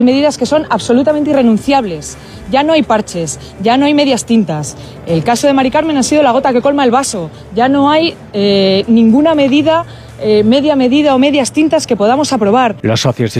Medidas que son absolutamente irrenunciables. Ya no hay parches, ya no hay medias tintas. El caso de Mari Carmen ha sido la gota que colma el vaso. Ya no hay ninguna medida, media medida o medias tintas que podamos aprobar. Los socios de